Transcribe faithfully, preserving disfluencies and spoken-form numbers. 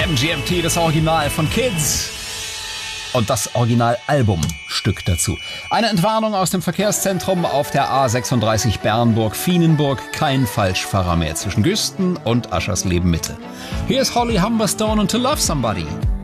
M G M T, das Original von Kids. Und das Originalalbumstück dazu. Eine Entwarnung aus dem Verkehrszentrum auf der A sechsunddreißig Bernburg-Fienenburg. Kein Falschfahrer mehr zwischen Güsten und Aschersleben Mitte. Hier ist Holly Humberstone und To Love Somebody.